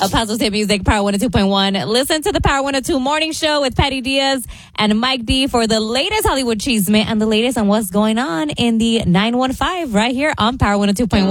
Apostles Hit Music, Power 102.1. Listen to the Power 102 Morning Show with Patty Diaz and Mike B for the latest Hollywood Cheesemate and the latest on what's going on in the 915 right here on Power 102.1.